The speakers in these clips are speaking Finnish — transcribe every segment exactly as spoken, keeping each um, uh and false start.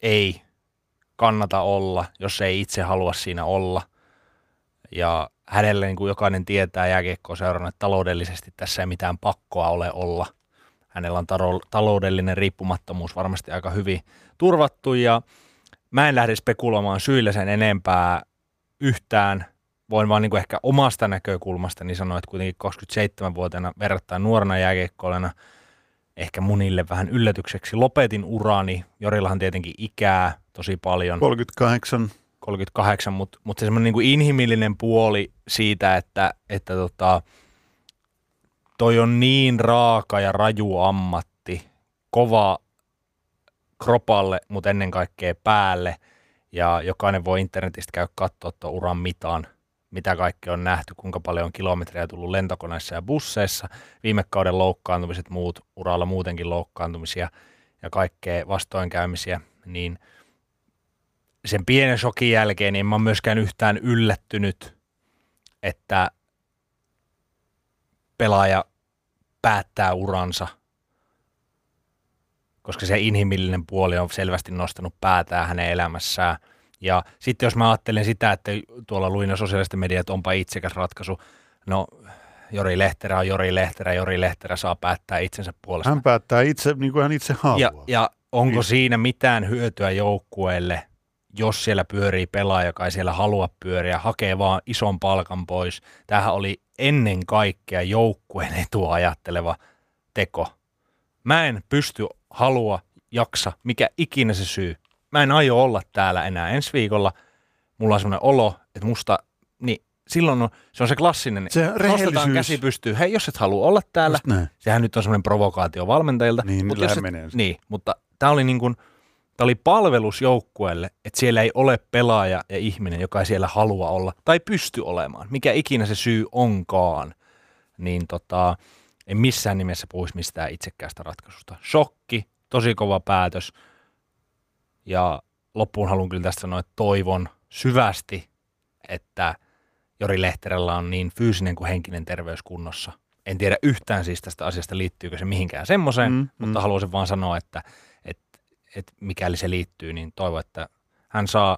ei kannata olla, jos ei itse halua siinä olla. Ja hänelle niin kuin jokainen tietää jääkiekkoa seurana, että taloudellisesti tässä ei mitään pakkoa ole olla. Hänellä on taro- taloudellinen riippumattomuus varmasti aika hyvin turvattu ja mä en lähde spekuloimaan syillä sen enempää yhtään. Voin vaan niin kuin ehkä omasta näkökulmasta niin sanoa, että kuitenkin kaksikymmentäseitsemänvuotiaana verrattain nuorena jääkiekkoilena ehkä munille vähän yllätykseksi lopetin urani. Jorillahan tietenkin ikää tosi paljon. kolmekymmentäkahdeksan. kolmekymmentäkahdeksan, mutta mut se semmoinen niin kuin inhimillinen puoli siitä, että, että tota, toi on niin raaka ja raju ammatti, kova kropalle, mutta ennen kaikkea päälle. Ja jokainen voi internetistä käydä katsoa tuon uran mitan, mitä kaikki on nähty, kuinka paljon on kilometrejä tullut lentokoneissa ja busseissa, viime kauden loukkaantumiset, muut uralla muutenkin loukkaantumisia ja kaikkea vastoinkäymisiä, niin sen pienen shokin jälkeen niin en mä ole myöskään yhtään yllättynyt, että pelaaja päättää uransa, koska se inhimillinen puoli on selvästi nostanut päätään hänen elämässään. Ja sitten jos mä ajattelen sitä, että tuolla luin jo sosiaalista mediaa, että onpa itsekäs ratkaisu, no Jori Lehterä on Jori Lehterä, Jori Lehterä saa päättää itsensä puolesta. Hän päättää itse niin kuin hän itse haluaa. Ja, ja onko niin. siinä mitään hyötyä joukkueelle, jos siellä pyörii pelaaja, joka ei siellä halua pyöriä, hakee vaan ison palkan pois. Tämähän oli ennen kaikkea joukkueen etua ajatteleva teko. Mä en pysty, halua, jaksa, mikä ikinä se syy. Mä en aio olla täällä enää ensi viikolla. Mulla on semmoinen olo, että musta, niin silloin on, se on se klassinen, se nostetaan käsi pystyy. Hei, jos et halua olla täällä, sehän nyt on semmoinen provokaatio valmentajilta. Niin, mut nyt et, menee. Niin, mutta tää oli niin kuin, tää oli palvelus joukkueelle, että siellä ei ole pelaaja ja ihminen, joka ei siellä halua olla tai pysty olemaan, mikä ikinä se syy onkaan. Niin tota, en missään nimessä puhuisi mistään itsekkäästä ratkaisusta. Shokki, tosi kova päätös. Ja loppuun haluan kyllä tästä sanoa, että toivon syvästi, että Jori Lehterällä on niin fyysinen kuin henkinen terveys kunnossa. En tiedä yhtään siis tästä asiasta liittyykö se mihinkään semmoiseen, mm, mutta mm. haluaisin vaan sanoa, että, että, että mikäli se liittyy, niin toivon, että hän saa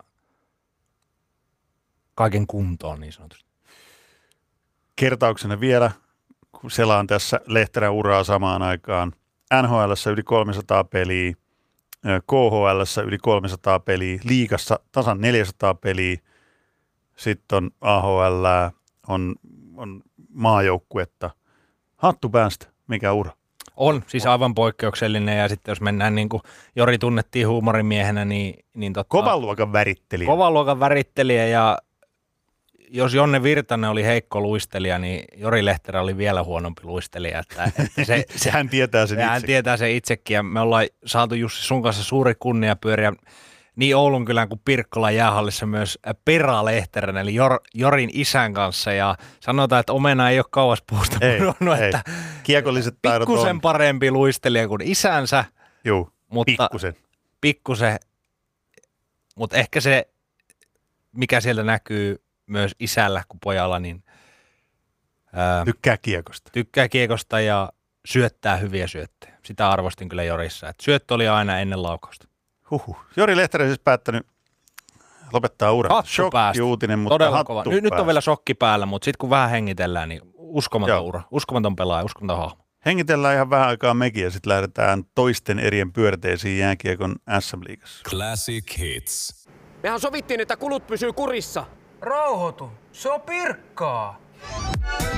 kaiken kuntoon niin sanotusti. Kertauksena vielä, kun selaan tässä Lehterän uraa samaan aikaan. N H L:ssä yli kolmesataa peliä, K H L:ssä yli kolmesataa peliä, liigassa tasan neljäsataa peliä, sitten on A H L, on, on maajoukkuetta. Hattu päästä, mikä ura. On, siis aivan poikkeuksellinen ja sitten jos mennään niin kuin Jori tunnettiin huumorimiehenä, niin... niin totta, kovan luokan värittelijä. Kovan luokan värittelijä ja jos Jonne Virtanen oli heikko luistelija, niin Jori Lehterä oli vielä huonompi luistelija. Että, että se, se, hän tietää sen itse. Hän tietää sen itsekin ja me ollaan saatu Jussi sun kanssa suuri kunnia pyöriä niin Oulunkylän kuin Pirkkolan jäähallissa myös Pera Lehterän, eli Jor, Jorin isän kanssa. Ja sanotaan, että omena ei ole kauas puusta pudonnut, että kiekolliset taidot on. Pikkusen parempi luistelija kuin isänsä. Joo, mutta pikkusen. Pikkusen, mutta ehkä se, mikä sieltä näkyy myös isällä kuin pojalla, niin ää, tykkää kiekosta. Tykkää kiekosta ja syöttää hyviä syöttejä. Sitä arvostin kyllä Jorissa, että syöttö oli aina ennen laukausta. Huhhuh. Jori Lehterä siis päättänyt lopettaa uran. Shokki-uutinen, mutta todella hattu kova. Nyt, nyt on vielä shokki päällä, mutta sitten kun vähän hengitellään, niin uskomaton Joo. ura. Uskomaton pelaaja, uskomaton hahmo. Hengitellään ihan vähän aikaa mekin ja sitten lähdetään toisten erien pyörteisiin jääkiekon S M-liigassa. Classic Hits. Mehän sovittiin, että kulut pysyy kurissa. Rauhoitu, se on Pirkkaa.